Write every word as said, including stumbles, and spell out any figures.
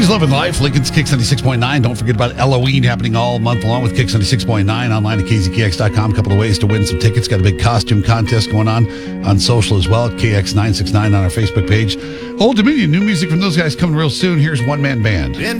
He's loving life. Lincoln's Kicks ninety-six point nine. Don't forget about Halloween happening all month long with Kicks ninety-six point nine online at K Z K X dot com. A couple of ways to win some tickets. Got a big costume contest going on on social as well at K X nine six nine on our Facebook page. Old Dominion, new music from those guys coming real soon. Here's One Man Band. Been